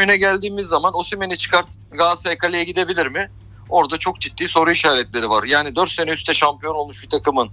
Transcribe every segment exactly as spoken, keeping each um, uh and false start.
oyuna geldiğimiz zaman Osimhen'i çıkart, Galatasaray kaleye gidebilir mi? Orada çok ciddi soru işaretleri var. Yani dört sene üstte şampiyon olmuş bir takımın,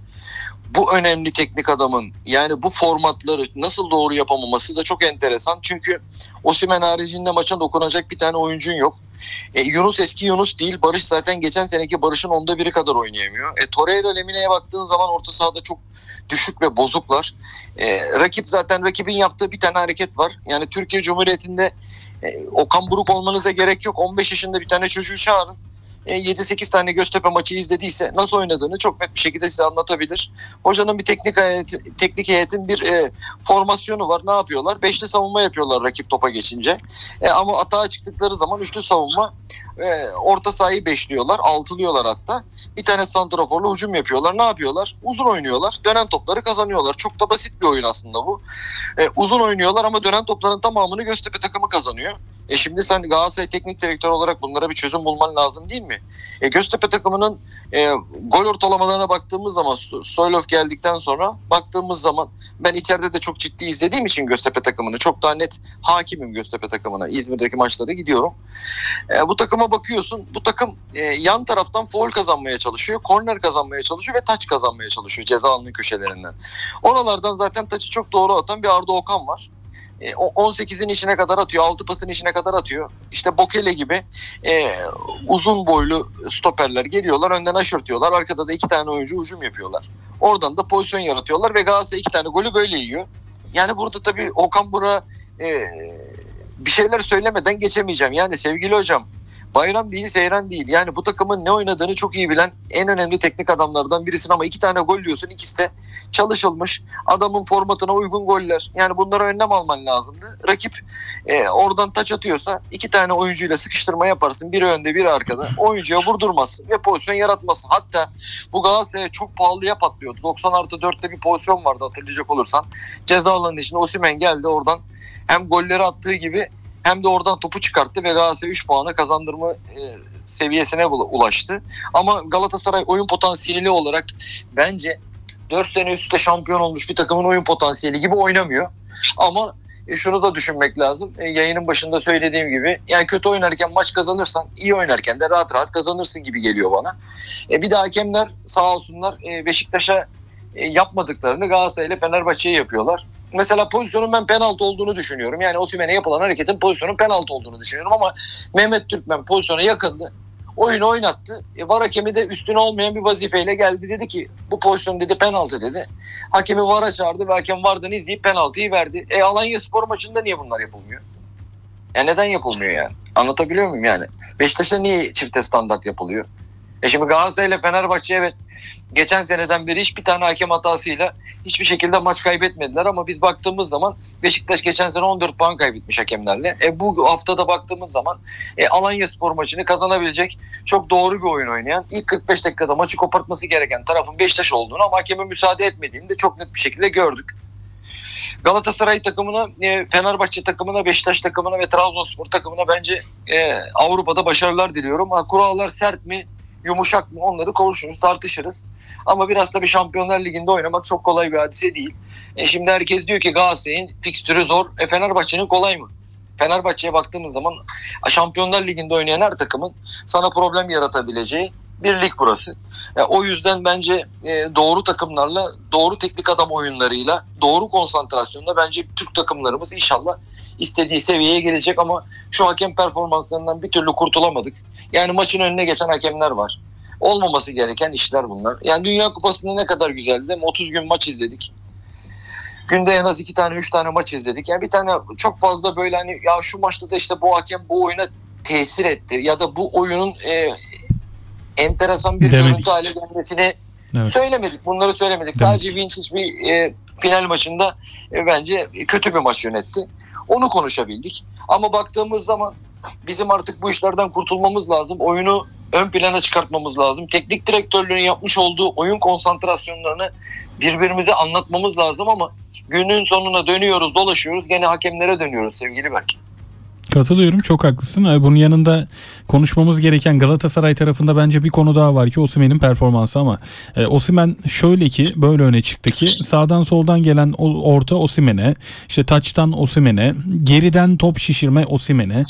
bu önemli teknik adamın yani bu formatları nasıl doğru yapamaması da çok enteresan. Çünkü Osimhen haricinde maça dokunacak bir tane oyuncun yok. E, Yunus eski Yunus değil. Barış zaten geçen seneki Barış'ın onda biri kadar oynayamıyor. E, Torreira, Lemine'ye baktığın zaman orta sahada çok düşük ve bozuklar. E, rakip zaten rakibin yaptığı bir tane hareket var. Yani Türkiye Cumhuriyeti'nde e, Okan Buruk olmanıza gerek yok. on beş yaşında bir tane çocuğu çağırın. yedi sekiz tane Göztepe maçı izlediyse nasıl oynadığını çok net bir şekilde size anlatabilir. Hocanın bir teknik heyeti, teknik heyetin bir e, formasyonu var. Ne yapıyorlar? Beşli savunma yapıyorlar rakip topa geçince. E, ama atağa çıktıkları zaman üçlü savunma, e, orta sahayı beşliyorlar, altılıyorlar hatta. Bir tane santraforla hücum yapıyorlar. Ne yapıyorlar? Uzun oynuyorlar. Dönen topları kazanıyorlar. Çok da basit bir oyun aslında bu. E, uzun oynuyorlar ama dönen topların tamamını Göztepe takımı kazanıyor. E şimdi sen Galatasaray teknik direktör olarak bunlara bir çözüm bulman lazım değil mi? E Göztepe takımının e, gol ortalamalarına baktığımız zaman, Soylov geldikten sonra baktığımız zaman, ben içeride de çok ciddi izlediğim için Göztepe takımını çok daha net hakimim Göztepe takımına. İzmir'deki maçlara gidiyorum. E, bu takıma bakıyorsun. Bu takım e, yan taraftan faul kazanmaya çalışıyor. Korner kazanmaya çalışıyor ve taç kazanmaya çalışıyor ceza alanının köşelerinden. Oralardan zaten taçı çok doğru atan bir Arda Okan var. on sekizin içine kadar atıyor. altı pasın içine kadar atıyor. İşte Bokele gibi e, uzun boylu stoperler geliyorlar. Önden aşırtıyorlar. Arkada da iki tane oyuncu hücum yapıyorlar. Oradan da pozisyon yaratıyorlar ve Galatasaray iki tane golü böyle yiyor. Yani burada tabii Okan Buruk'a e, bir şeyler söylemeden geçemeyeceğim. Yani sevgili hocam, bayram değil, seyran değil. Yani bu takımın ne oynadığını çok iyi bilen en önemli teknik adamlardan birisin ama iki tane gol diyorsun. İkisi de çalışılmış, adamın formatına uygun goller. Yani bunlara önlem alman lazımdı. Rakip e, oradan taç atıyorsa iki tane oyuncuyla sıkıştırma yaparsın. Biri önde, biri arkada. Oyuncuya vurdurmazsın ve pozisyon yaratmazsın. Hatta bu Galatasaray'a çok pahalıya patlıyordu. doksan artı dörtte bir pozisyon vardı hatırlayacak olursan. Ceza alanının içinde Osimhen geldi, oradan hem golleri attığı gibi hem de oradan topu çıkarttı ve Galatasaray üç puanı kazandırma e, seviyesine ulaştı. Ama Galatasaray oyun potansiyeli olarak bence dört sene üstte şampiyon olmuş bir takımın oyun potansiyeli gibi oynamıyor. Ama e, şunu da düşünmek lazım. E, yayının başında söylediğim gibi, yani kötü oynarken maç kazanırsan, iyi oynarken de rahat rahat kazanırsın gibi geliyor bana. E, bir de hakemler sağ olsunlar e, Beşiktaş'a e, yapmadıklarını Galatasaray ile Fenerbahçe'ye yapıyorlar. Mesela pozisyonun ben penaltı olduğunu düşünüyorum. Yani Osimhen'e yapılan hareketin pozisyonun penaltı olduğunu düşünüyorum ama Mehmet Türkmen pozisyona yakındı. Oyunu oynattı. E, V A R hakemi de üstüne olmayan bir vazifeyle geldi. Dedi ki bu pozisyon dedi penaltı dedi. Hakemi V A R'a çağırdı ve hakem V A R'dan izleyip penaltıyı verdi. E Alanyaspor maçında niye bunlar yapılmıyor? Yani neden yapılmıyor yani? Anlatabiliyor muyum yani? Beşiktaş'ta niye çifte standart yapılıyor? E şimdi Galatasaray ile Fenerbahçe, evet, geçen seneden beri hiçbir tane hakem hatasıyla hiçbir şekilde maç kaybetmediler ama biz baktığımız zaman Beşiktaş geçen sene on dört puan kaybetmiş hakemlerle. E bu haftada baktığımız zaman e, Alanyaspor maçını kazanabilecek çok doğru bir oyun oynayan, ilk kırk beş dakikada maçı kopartması gereken tarafın Beşiktaş olduğunu ama hakeme müsaade etmediğini de çok net bir şekilde gördük. Galatasaray takımına, e, Fenerbahçe takımına, Beşiktaş takımına ve Trabzonspor takımına bence e, Avrupa'da başarılar diliyorum. Ha, kurallar sert mi, yumuşak mı, onları konuşuruz, tartışırız. Ama biraz da bir Şampiyonlar Ligi'nde oynamak çok kolay bir hadise değil. E şimdi herkes diyor ki Galatasaray'ın fikstürü zor. E Fenerbahçe'nin kolay mı? Fenerbahçe'ye baktığımız zaman Şampiyonlar Ligi'nde oynayan her takımın sana problem yaratabileceği bir lig burası. E, o yüzden bence e, doğru takımlarla, doğru teknik adam oyunlarıyla, doğru konsantrasyonla bence Türk takımlarımız inşallah istediği seviyeye gelecek ama şu hakem performanslarından bir türlü kurtulamadık. Yani maçın önüne geçen hakemler var. Olmaması gereken işler bunlar. Yani Dünya Kupası'nda ne kadar güzeldi değil mi? otuz gün maç izledik. Günde en az iki tane, üç tane maç izledik. Yani bir tane çok fazla böyle hani ya şu maçta da işte bu hakem bu oyuna tesir etti ya da bu oyunun e, enteresan bir Demedik. görüntü hale gelmesini evet. söylemedik. Bunları söylemedik. Demedik. Sadece Vinicius bir e, final maçında e, bence kötü bir maç yönetti. Onu konuşabildik. Ama baktığımız zaman bizim artık bu işlerden kurtulmamız lazım. Oyunu ön plana çıkartmamız lazım. Teknik direktörlüğün yapmış olduğu oyun konsantrasyonlarını birbirimize anlatmamız lazım ama günün sonuna dönüyoruz, dolaşıyoruz. Gene hakemlere dönüyoruz sevgili Berk. Katılıyorum, çok haklısın. Bunun yanında konuşmamız gereken Galatasaray tarafında bence bir konu daha var ki Osimhen'in performansı ama e, Osimhen şöyle ki böyle öne çıktı ki sağdan soldan gelen orta Osimhen'e, işte taçtan Osimhen'e, geriden top şişirme Osimhen'e,